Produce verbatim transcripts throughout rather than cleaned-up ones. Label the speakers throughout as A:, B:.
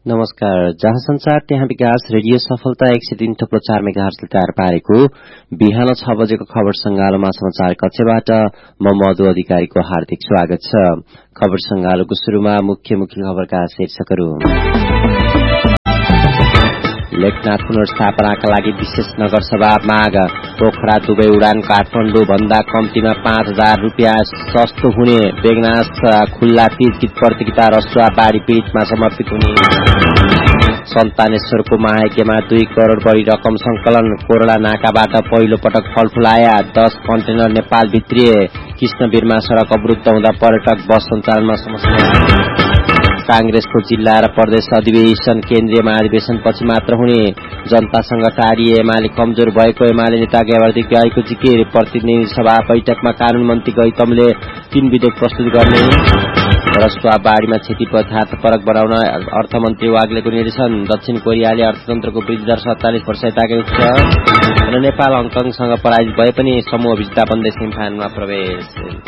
A: नमस्कार। जहाँ संसार त्यहाँ विकास रेडियो सफलता एक सय तीन थुप्रो चार मेगाहर्जले तयार पारेको बिहान छ बजेको खबर संगालोमा समाचार कक्षबाट म मधु अधिकारीको हार्दिक स्वागत छ। खबर संगालोको शुरूमा मुख्य मुख्य खबरका शीर्षकहरू। लेखनाथ पुनर्स्थापनाका लागि विशेष नगरसभा माग। पोखरा दुवै उडान काठमाडौँ भन्दा कम्तीमा पाँच हजार रूपियाँ सस्तो हुने। बेगनास खुल्ला तीज गीत प्रतियोगिता रसुवा बाढ़ी पीड़ितमा समर्पित हुने। सन्तानेश्वरको महायज्ञमा दुई करोड़ बढी रकम संकलन। कोरोला नाकाबाट पहिलो पटक फलफूल आया। दस कन्टेनर नेपाल भित्रिए। कृष्णवीरमा सड़क अवरुद्ध हुँदा पर्यटक बस सञ्चालनमा समस्या। कांग्रेसको जिल्ला र प्रदेश अधिवेशन केन्द्रीय महाधिवेशन पछि मात्र हुने। जनतासँग टारिए एमाले कमजोर भएको एमाले नेता ग्यावर्दी गाईको जिकिर। प्रतिनिधि सभा बैठकमा कानून मन्त्री गौतमले तीन विधेयक प्रस्तुत गर्ने। रसुवा बाढ़ीमा क्षति यथार्थपरक बनाउन अर्थमन्त्री वाग्लेको निर्देशन। दक्षिण कोरियाले अर्थतन्त्रको वृद्धि दर सत्तालिस प्रतिशतकै उच्च र नेपाल हङकङसँग पराजित भए पनि समूह विजेता बन्दै सेमिफाइनलमा प्रवेश।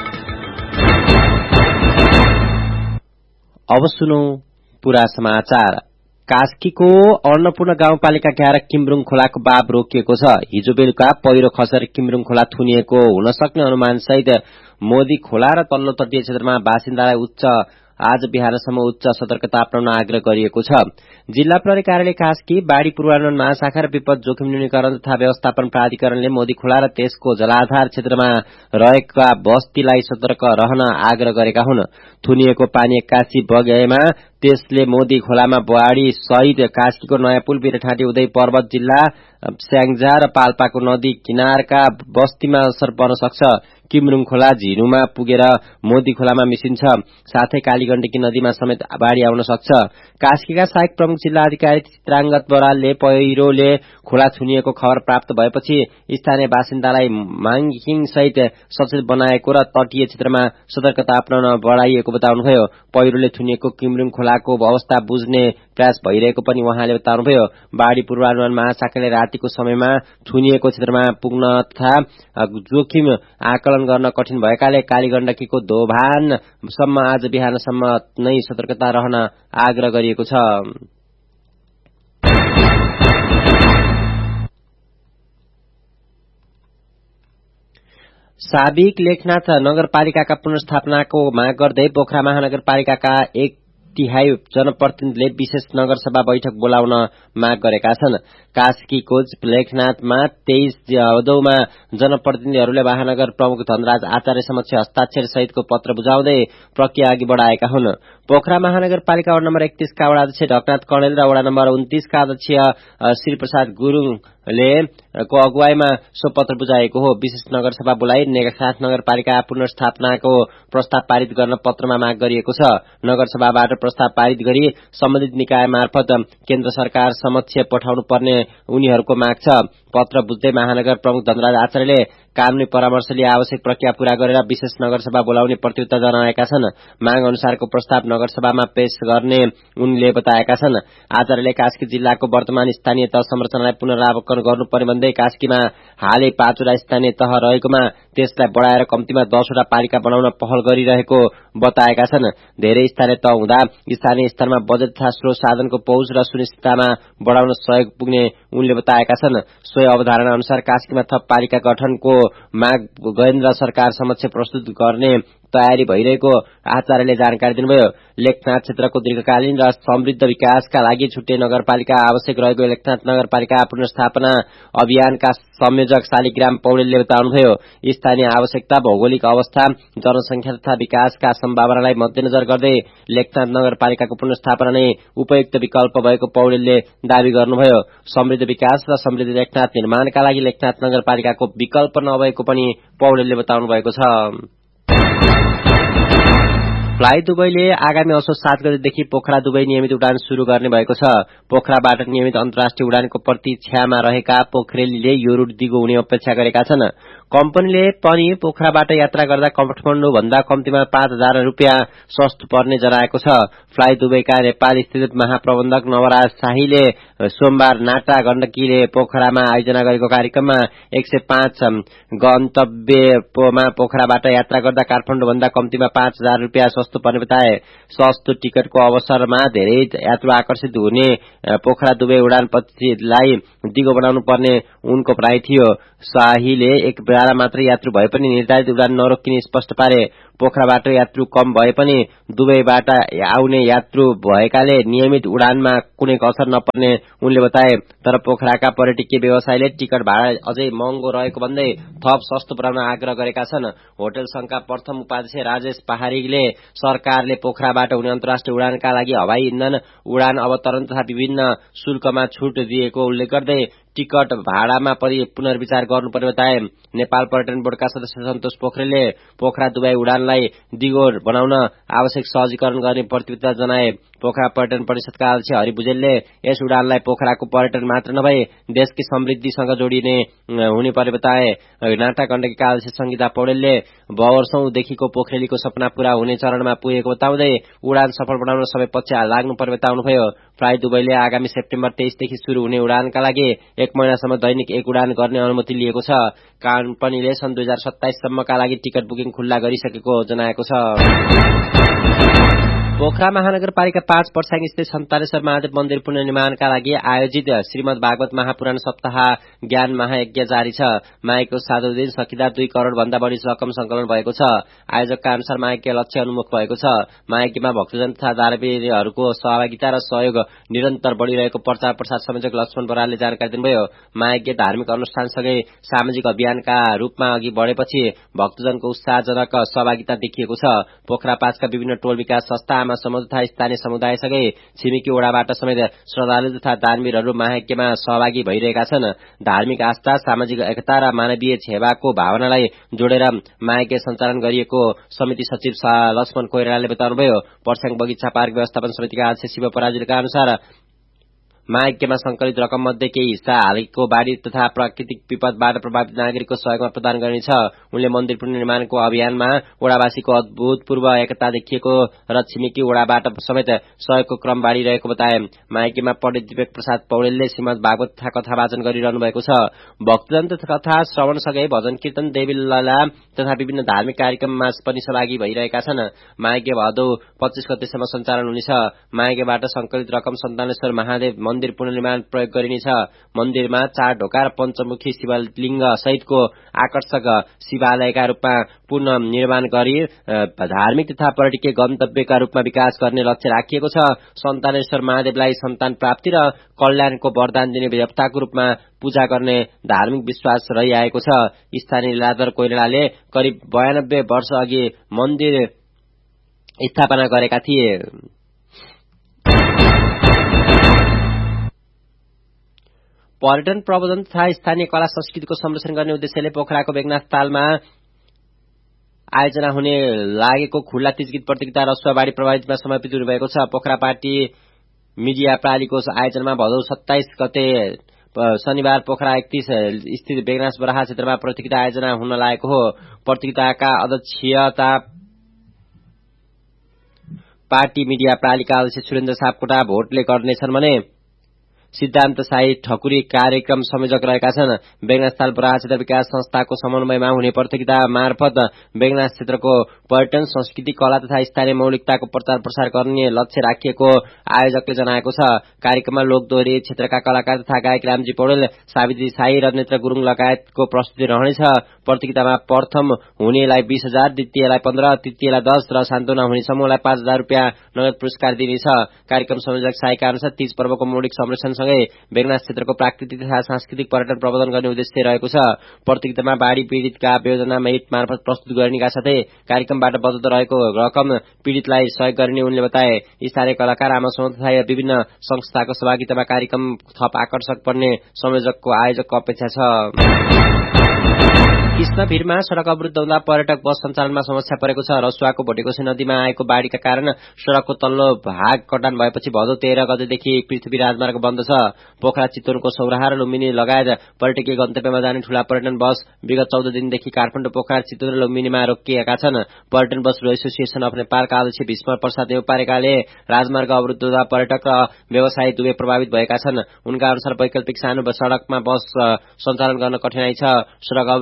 A: अब सुनौ पूरा समाचार। कास्कीको अन्नपूर्ण गाउँपालिका ग्यारह किमरुङ खोलाको बाब रोकिएको छ। हिजो बेलुका पहिरो खसेर किमरुङ खोला थुनिएको हुन सक्ने अनुमान सहित मोदी खोला र तल्लो तटीय क्षेत्रमा बासिन्दालाई उच्च आज बिहानसम्म उच्च सतर्कता अपनाउन आग्रह गरिएको छ। जिल्ला प्रहरी कार्यालय कास्की, बाढ़ी पूर्वानुमान महाशाखा र विपद जोखिम न्यूनीकरण तथा व्यवस्थापन प्राधिकरणले मोदी खोला र त्यसको जलाधार क्षेत्रमा रहेका बस्तीलाई सतर्क रहन आग्रह गरेका हुन्। थुनिएको पानी एक्कासी बगेमा त्यसले मोदी खोलामा बाढ़ी सहित कास्कीको नयाँ पुल बिरठाँटी उदय पर्वत जिल्ला स्याङ्जा र पाल्पाको नदी किनारका बस्तीमा असर पर्न सक्छ। किमरुङ खोला झिनुमा पुगेर मोदी खोलामा मिसिन्छ। साथै कालीगण्डकी नदीमा समेत बाढ़ी आउन सक्छ। कास्कीका सहायक प्रमुख जिल्ला अधिकारी चित्रांगत बरालले पहिरोले खोला थुनिएको खबर प्राप्त भएपछि स्थानीय बासिन्दालाई माङखिङ सहित सचेत बनाएको र तटीय क्षेत्रमा सतर्कता अपनाउन बढाइएको बताउनुभयो। पहिरोले थुनिएको किमरुङ खोलाको अवस्था बुझ्ने प्रयास भइरहेको पनि उहाँले बताउनुभयो। बाढ़ी पूर्वानुमान महाशाखाले रातिको समयमा थुनिएको क्षेत्रमा पुग्न तथा जोखिम आकलन गर्न कठिन भएकाले कालीगण्डकीको दोभानसम्म आज बिहानसम्म नै सतर्कता रहन आग्रह गरिएको छ। साबिक लेखनाथ नगरपालिकाका पुनर्स्थापनाको माग गर्दै पोखरा महानगरपालिकाका एक तिहाई जनप्रतिनिधिले विशेष नगरसभा बैठक बोलाउन माग गरेका छन्। कास्कीको लेखनाथमा तेइस भदौमा जनप्रतिनिधिहरूले महानगर प्रमुख धनराज आचार्य समक्ष हस्ताक्षर सहितको पत्र बुझाउँदै प्रक्रिया अघि बढ़ाएका हुन्। पोखरा महानगरपालिका वडा नम्बर एकतीसका वडा अध्यक्ष ढकनाथ कणेल र वडा नम्बर उन्तीसका अध्यक्ष श्री प्रसाद गुरूङले को अगुवाईमा सो पत्र बुझाएको हो। विशेष नगरसभा बोलाई लेखनाथ नगरपालिका पुनर्स्थापनाको प्रस्ताव पारित गर्न पत्रमा माग गरिएको छ। नगरसभाबाट प्रस्ताव पारित गरी सम्बन्धित निकाय मार्फत केन्द्र सरकार समक्ष पठाउनु पर्ने उनीहरूको माग छ। पत्र बुझ्दै महानगर प्रमुख धनराज आचार्यले कानूनी परामर्श लिए आवश्यक प्रक्रिया पूरा गरेर विशेष नगरसभा बोलाउने प्रतिबद्धता जनाएका छन्। माग अनुसारको प्रस्ताव नगरसभामा पेश गर्ने उनले बताएका छन्। आचार्यले कास्की जिल्लाको वर्तमान स्थानीय तह संरचनालाई पुनरावलोकन गर्नुपर्ने भन्दै कास्कीमा हालै पाँचवटा स्थानीय तह रहेकोमा त्यसलाई बढ़ाएर कम्तीमा दसवटा पालिका बनाउन पहल गरिरहेको बताएका छन्। धेरै स्थानीय तह हुँदा स्थानीय स्तरमा बजेट तथा स्रोत साधनको पहुँच र सुनिश्चिततामा बढ़ाउन सहयोग पुग्ने उनले बताएका छन्। सोही अवधारणा अनुसार कास्कीमा थप पालिका गठनको माग गजेन्द्र सरकार समक्ष प्रस्तुत गर्ने तयारी भइरहेको आचार्यले जानकारी दिनुभयो। लेखनाथ क्षेत्रको दीर्घकालीन र समृद्ध विकासका लागि छुट्टै नगरपालिका आवश्यक रहेको लेखनाथ नगरपालिका पुनर्स्थापना अभियानका संयोजक शालिग्राम पौडेलले बताउनुभयो। स्थानीय आवश्यकता, भौगोलिक अवस्था, जनसंख्या तथा विकासका सम्भावनालाई मध्यनजर गर्दै लेखनाथ नगरपालिकाको पुनर्स्थापना नै उपयुक्त विकल्प भएको पौडेलले दावी गर्नुभयो। समृद्ध विकास र समृद्ध लेखनाथ निर्माणका लागि लेखनाथ नगरपालिकाको विकल्प नभएको पनि पौडेलले बताउनु भएको छ। फ्लाइ दुबईले आगामी असोज सात गतेदेखि पोखरा दुबई नियमित उडान शुरू गर्ने भएको छ। पोखराबाट नियमित अन्तर्राष्ट्रिय उडानको प्रतीक्षामा रहेका पोखरेलीले यो रूट दिगो हुने अपेक्षा गरेका छन्। कम्पनीले पनि पोखराबाट यात्रा गर्दा काठमाडौँ भन्दा कम्तीमा पाँच हजार रूपियाँ सस्तो पर्ने जनाएको छ। फ्लाइ दुबईका नेपाल स्थित महाप्रबन्धक नवराज शाहीले सोमबार नाटा गण्डकीले पोखरामा आयोजना गरेको कार्यक्रममा एक सय पाँच गन्तव्यमा पोखराबाट यात्रा गर्दा काठमाडौँ भन्दा कम्तीमा पाँच हजार रूपियाँ सस्तो पर्ने बताए। सस्तो टिकटको अवसरमा धेरै यात्रु आकर्षित हुने पोखरा दुबई उडान पद्धतिलाई दिगो बनाउनु पर्ने उनको भनाइ थियो। शाहीले एक बेला मात्र यात्रु भए पनि निर्धारित उडान नरोकिने स्पष्ट पारे। पोखराबाट यात्रु कम भए पनि दुबईबाट आउने यात्रु भएकाले नियमित उडानमा कुनै असर नपर्ने उनले बताए। तर पोखराका पर्यटकीय व्यवसायले टिकट भाडा अझै महँगो रहेको भन्दै थप सस्तो बनाउन आग्रह गरेका छन्। होटल संघका प्रथम उपाध्यक्ष राजेश पहाडीले सरकारले पोखराबाट हुने अन्तर्राष्ट्रिय उडानका लागि हवाई इन्धन, उडान अवतरण तथा विभिन्न शुल्कमा छुट दिएको उल्लेख गर्दै टिकट भाडामा पुनर्विचार गर्नुपर्ने बताए। नेपाल पर्यटन बोर्डका सदस्य सन्तोष पोखरेलले पोखरा दुबई उडानलाई दिगो बनाउन आवश्यक सहजीकरण गर्ने प्रतिबद्धता जनाए। पोखरा पर्यटन परिषदका अध्यक्ष हरि भुजेलले यस उडानलाई पोखराको पर्यटन मात्र नभई देशकी समृद्धिसँग जोडिने हुने पर्ने बताए। नाटा गण्डकीका अध्यक्ष संगीता पौडेलले वर्षौंदेखिको पोखरेलीको सपना पूरा हुने चरणमा पुगेको बताउँदै उडान सफल बनाउन सबै पक्ष लाग्नुपर्ने बताउनुभयो। फ्लाइ दुबईले आगामी सेप्टेम्बर तेइसदेखि शुरू हुने उडानका लागि एक महिनासम्म दैनिक एक उडान गर्ने अनुमति लिएको छ। कम्पनीले सन् दुई हजार सत्ताइस सम्मका लागि टिकट बुकिङ खुल्ला गरिसकेको जनाएको छ। पोखरा महानगरपालिका पाँच पर्साङ स्थित सन्तानेश्वर महादेव मन्दिर पुनर्निर्माणका लागि आयोजित श्रीमद् भागवत महापुराण सप्ताह ज्ञान महायज्ञ जारी छ। माघको सातौं दिन सकिँदा दुई करोड़ भन्दा बढी रकम संकलन भएको छ। आयोजकका अनुसार माघ लक्ष्य उन्मुख भएको छ। माघमा भक्तजन तथा दार्मीहरूको सहभागिता र सहयोग निरन्तर बढ़िरहेको प्रचार प्रसार संयोजक लक्ष्मण बरालले जानकारी दिनुभयो। माघ धार्मिक अनुष्ठानसँगै सामाजिक अभियानका रूपमा अघि बढ़ेपछि भक्तजनको उत्साहजनक सहभागिता देखिएको छ। पोखरा पाँचका विभिन्न टोल विकास संस्था समूह तथा स्थानीय समुदायसँगै छिमेकी ओडाबाट समेत श्रद्धालु तथा दानवीरहरू महायज्ञमा सहभागी भइरहेका छन्। धार्मिक आस्था, सामाजिक एकता र मानवीय सेवाको भावनालाई जोडेर महायज्ञ सञ्चालन गरिएको समिति सचिव लक्ष्मण कोइरालाले बताउनुभयो। पर्स्याङ बगैंचा पार्क व्यवस्थापन समितिका अध्यक्ष शिव पराजुलीका अनुसार महायज्ञमा संकलित रकम मध्ये केही हिस्सा हालको बाढ़ी तथा प्राकृतिक विपदबाट प्रभावित नागरिकको सहयोगमा प्रदान गरिनेछ। उनले मन्दिर पुनर्निर्माणको अभियानमा ओडावासीको अभूतपूर्व एकता देखिएको र छिमेकी ओडाबाट समेत सहयोगको क्रम बढ़िरहेको बताए। महायज्ञमा पण्डित दिपेक प्रसाद पौडेलले श्रीमद् भागवत तथा कथा वाचन गरिरहनु भएको छ। भक्तजन कथा श्रवणसँगै भजन कीर्तन, देवी लीला तथा विभिन्न धार्मिक कार्यक्रममा पनि सहभागी भइरहेका छन्। महायज्ञ भदौ पच्चीस गतेसम्म सञ्चालन हुनेछ। महायज्ञबाट संकलित रकम सन्तानेश्वर महादेव मन्दिर पुनर्निर्माण प्रयोग गरिनेछ। मन्दिरमा चार ढोका र पञ्चमुखी शिवलिङ्ग सहितको आकर्षक शिवालयका रूपमा पुनः निर्माण गरी धार्मिक तथा पर्यटकीय गन्तव्यका रूपमा विकास गर्ने लक्ष्य राखिएको छ। सन्तानेश्वर महादेवलाई सन्तान प्राप्ति र कल्याणको वरदान दिने देवताको रूपमा पूजा गर्ने धार्मिक विश्वास रहिआएको छ। स्थानीय लीलाधर कोइरालाले करिब बयानब्बे वर्ष अघि मन्दिर स्थापना गरेका थिए। पर्यटन प्रबन्धन तथा स्थानीय कला संस्कृतिको संरक्षण गर्ने उद्देश्यले पोखराको बेगनाथ तालमा आयोजना हुने लागेको खुल्ला तीज गीत प्रतियोगिता रसुवाबाड़ी प्रभावितमा समर्पित हुनुभएको छ। पोखरा पार्टी मिडिया प्रालीको आयोजनामा भदौ सत्ताइस गते शनिबार पोखरा एकतीस स्थित बेगनाथ बराहा क्षेत्रमा प्रतियोगिता आयोजना हुन लागेको हो। प्रतियोगिताका अध्यक्षता पार्टी मिडिया प्रालीका अध्यक्ष सुरेन्द्र सापकोटा भोटले गर्नेछन् भने सिद्धान्त शाही ठकुरी कार्यक्रम संयोजक रहेका छन्। बेगनाथताल बराहा क्षेत्र विकास संस्थाको समन्वयमा हुने प्रतियोगिता मार्फत बेगनाथ क्षेत्रको पर्यटन, संस्कृति, कला तथा स्थानीय मौलिकताको प्रचार प्रसार गर्ने लक्ष्य राखिएको आयोजकले जनाएको छ। कार्यक्रममा लोकदोहोरी क्षेत्रका कलाकार तथा गायक रामजी पौडेल, सावित्री शाही र नेत्र गुरूङ लगायतको प्रस्तुति रहनेछ। प्रतियोगितामा प्रथम हुनेलाई बीस हजार, द्वितीयलाई पन्ध्र, तृतीयलाई दस र सान्तवना हुने समूहलाई पाँच हजार रूपियाँ नगद पुरस्कार दिइनेछ। कार्यक्रम संयोजक शाहीका अनुसार तीज पर्वको मौलिक संरक्षण बेगनाथ क्षेत्रको प्राकृतिक तथा सांस्कृतिक पर्यटन प्रबन्धन गर्ने उद्देश्य रहेको छ। प्रतियोगितामा बाढ़ी पीड़ितका योजना मेट मार्फत प्रस्तुत गरिनेका साथै कार्यक्रमबाट बचत रहेको रकम पीड़ितलाई सहयोग गरिने उनले बताए। स्थानीय कलाकार, आमा समूह तथा विभिन्न संस्थाको सहभागितामा कार्यक्रम थप आकर्षक बन्ने संयोजकको आयोजकको अपेक्षा छ। कृष्णभिरमा सड़क अवरुद्ध हुँदा पर्यटक बस सञ्चालनमा समस्या परेको छ। रसुवाको भोटेकोशी नदीमा आएको बाढ़ीका कारण सड़कको तल्लो भाग कटान भएपछि भदौ तेह्र गतेदेखि पृथ्वी राजमार्ग बन्द छ। पोखरा, चितवनको सौराहा र लुम्बिनी लगायत पर्यटकीय गन्तव्यमा जाने ठूला पर्यटन बस विगत चौध दिनदेखि काठमाडौँ, पोखरा, चितवन र लुम्बिनीमा रोकिएका छन्। पर्यटन बस एसोसिएसन अफ नेपालका अध्यक्ष भीष्म प्रसाद नेउपारेकाले राजमार्ग अवरुद्ध हुँदा पर्यटक र व्यवसायी दुवै प्रभावित भएका छन्। उनका अनुसार वैकल्पिक सानो सड़कमा बस सञ्चालन गर्न कठिनाई छ। सड़क अवरुद्ध भए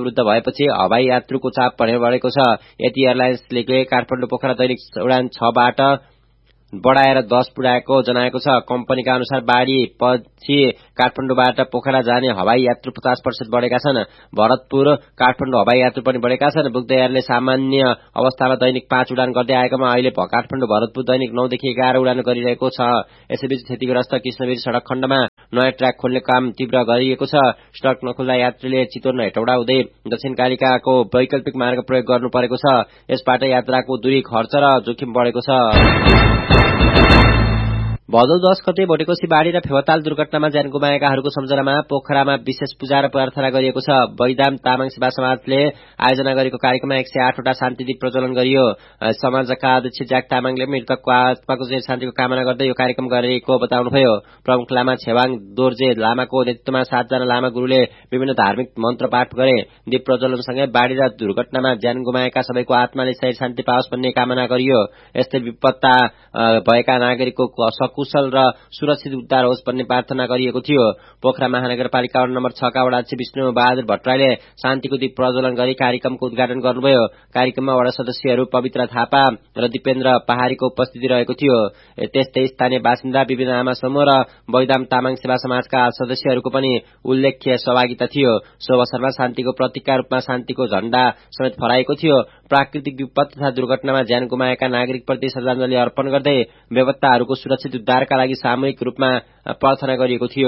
A: भएपछि हवाई यात्रुको चाप भने बढेको छ। यति एयरलाइन्सले काठमाडौँ पोखरा दैनिक उडान छबाट बढाएर दस पुर्याएको जनाएको छ। कम्पनीका अनुसार बाढी पछि काठमाडौँबाट पोखरा जाने हवाई यात्रु पचास प्रतिशत बढेका छन्। भरतपुर काठमाडौँ हवाई यात्रु पनि बढेका छन्। बुद्ध एयरले सामान्य अवस्थामा दैनिक पाँच उडान गर्दै आएकोमा अहिले काठमाडौँ भरतपुर दैनिक नौदेखि एघार उडान गरिरहेको छ। यसैबीच क्षतिग्रस्त कृष्णवीर सड़क खण्डमा नयाँ ट्र्याक खोल्ने काम तीव्र गरिएको छ। सड़क नखोल्दा यात्रीले चितवन हेटौडा हुँदै दक्षिण कालिकाको वैकल्पिक मार्ग प्रयोग गर्नु परेको छ। यसबाट यात्राको दूरी खर्च र जोखिम बढेको छ। भदौ दश गते भोटेकोशी बाढी र फेवाताल दुर्घटनामा ज्यान गुमाएकाहरूको सम्झनामा पोखरामा विशेष पूजा र प्रार्थना गरिएको छ। बैदाम तामाङ सेवा समाजले आयोजना गरेको कार्यक्रममा एक सय आठवटा शान्तिदीप प्रज्वलन गरियो। समाजका अध्यक्ष ज्याक तामाङले मृतकको आत्माको चिर शान्तिको कामना गर्दै यो कार्यक्रम गरेको बताउनुभयो। प्रमुख लामा छेवाङ दोर्जे लामाको नेतृत्वमा सातजना लामा गुरूले विभिन्न धार्मिक मन्त्र पाठ गरे। दीप प्रज्वलनसँगै बाढी र दुर्घटनामा ज्यान गुमाएका सबैको आत्माले शरीर शान्ति पाओस् भन्ने कामना गरियो। यस्तै विपत्ता भएका नागरिकको कुशल र सुरक्षित उद्धार होस् भन्ने प्रार्थना गरिएको थियो। पोखरा महानगरपालिका वडा नम्बर छ का वडा अध्यक्ष विष्णु बहादुर भट्टराईले शान्तिको दीप प्रज्वलन गरी कार्यक्रमको उद्घाटन गर्नुभयो। कार्यक्रममा वडा सदस्यहरू पवित्र थापा र दिपेन्द्र पहाड़ीको उपस्थिति रहेको थियो। त्यस्तै स्थानीय बासिन्दा विभिन्न आमा समूह र बैदाम तामाङ सेवा समाजका सदस्यहरूको पनि उल्लेख्य सहभागिता थियो। सो अवसरमा शान्तिको प्रतीकका रूपमा शान्तिको झण्डा समेत फहराएको थियो। प्राकृतिक विपद तथा दुर्घटनामा ज्यान गुमाएका नागरिकप्रति श्रद्धाञ्जली अर्पण गर्दै बेपत्ताहरूको सुरक्षित उद्धारका लागि सामूहिक रूपमा प्रार्थना गरिएको थियो।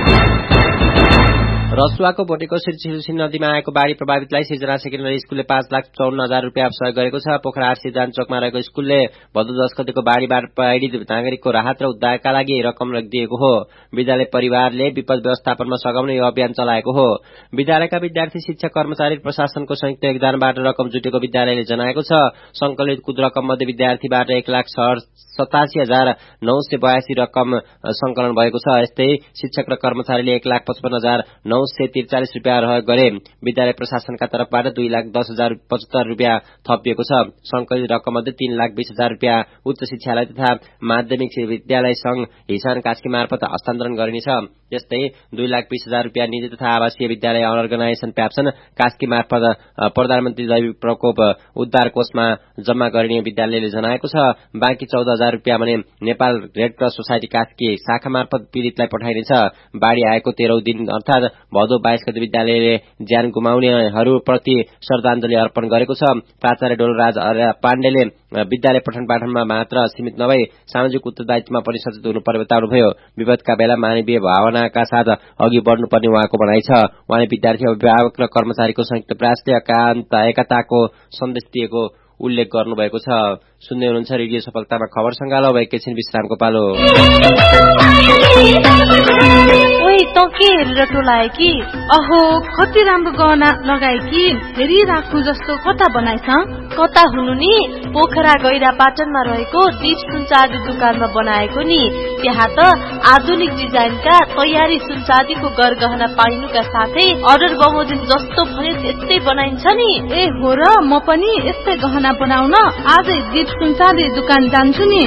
A: रसुवाको भोटेकोशी सिलसिल नदीमा आएको बाढ़ी प्रभावितलाई सृजना सेकेन्डरी स्कूलले पाँच लाख चौन्न हजार रूपियाँ सहयोग गरेको छ। पोखरा आरसी जान चोकमा रहेको स्कूलले भदौ दश गतेको बाढ़ीबाट पीड़ित नागरिकको राहत र उद्धारका लागि रकम दिएको हो। विद्यालय परिवारले विपद व्यवस्थापनमा सघाउने यो अभियान चलाएको हो। विद्यालयका विद्यार्थी शिक्षक कर्मचारी प्रशासनको संयुक्त योगदानबाट रकम जुटेको विद्यालयले जनाएको छ। संकलित कुल रकम मध्ये विद्यार्थीबाट एक लाख सतासी हजार नौ सय बयासी रकम संकलन भएको छ। यस्तै शिक्षक र कर्मचारीले एक लाख पचपन्न हजार नौ सय त्रिचालिस रूपियाँ रहयोग गरे। विद्यालय प्रशासनका तर्फबाट दुई लाख दस हजार पचहत्तर रूपियाँ थपिएको छ। संकलित रकम मध्ये तीन लाख बीस हजार रूपियाँ उच्च शिक्षालय तथा माध्यमिक विद्यालय संघ हिसान कास्की मार्फत हस्तान्तरण गरिनेछ। त्यस्तै दुई लाख बीस हजार रूपियाँ निजी तथा आवासीय विद्यालय अर्गनाइजेशन प्याप्सन कास्की मार्फत प्रधानमन्त्री दैविक प्रकोप उद्धार कोषमा जम्मा गरिने विद्यालयले जनाएको छ। बाँकी चौध हजार रूपियाँ भने नेपाल रेडक्रस सोसाइटी कास्की शाखा मार्फत पीड़ितलाई पठाइनेछ। बाढ़ी आएको तेह्रौं दिन अर्थात भदौ बाइस गते विद्यालयले ज्यान गुमाउनेहरूप्रति श्रद्धाञ्जली अर्पण गरेको छ। प्राचार्य डोलराज पाण्डेले विद्यालय पठन पाठनमा मात्र सीमित नभई सामाजिक उत्तरदायित्वमा पनि सचेत हुनुपर्ने बताउनुभयो। विपदका बेला मानवीय भावनाका साथ अघि बढ्नुपर्ने उहाँको भनाइ छ। उहाँले विद्यार्थी अभिभावक र कर्मचारीको संयुक्त प्रयासले एकान्त एकताको सन्देश दिएको उल्लेख गर्नुभएको छ। सुन्दै हुनुहुन्छ रेडियो सफलतामा खबर संगालो अब एकैछिन विश्रामको पालो।
B: ओइ त के हेरेर टोलाए कि अहो कति राम्रो गहना लगाए कि फेरि राख्नु जस्तो कता बनाइछ कता हुनु नि पोखरा गैरा पाटनमा रहेको दीप सुनचाँदी दुकानमा बनाएको नि। त्यहाँ त आधुनिक डिजाइनका तयारी सुनचाँदीको गरगहना पाइनुका साथै अर्डर बमोजिम जस्तो भने त्यस्तै बनाइन्छ नि।
C: ए हो र म पनि यस्तै गहना बनाउन आजै दीप सुनचाँदी दुकान जान्छु नि।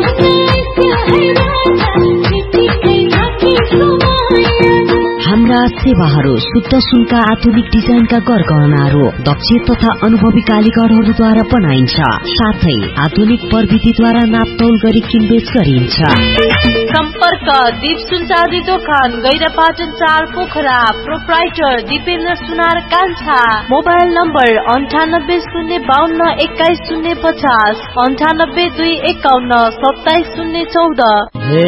D: हाम्रा सेवाहरू शुद्ध सुनका आधुनिक डिजाइनका गरगहनाहरू दक्ष तथा अनुभवी कालीगरहरूद्वारा बनाइन्छ। साथै आधुनिक प्रविधिद्वारा नापतौल गरी किनबेच गरिन्छ।
B: सम्पर्क दीप सुनचाँदी दोकान गैरापाटन चार पोखरा। प्रोप्राइटर दिपेन्द्र सुनार कान्छा। मोबाइल नम्बर अन्ठानब्बे शून्य बाहन्न एक्काइस शून्य पचास अन्ठानब्बे दुई एकाउन्न सत्ताइस शून्य चौध।